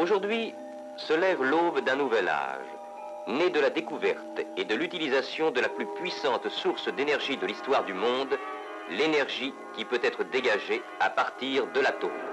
Aujourd'hui se lève l'aube d'un nouvel âge, né de la découverte et de l'utilisation de la plus puissante source d'énergie de l'histoire du monde, l'énergie qui peut être dégagée à partir de l'atome.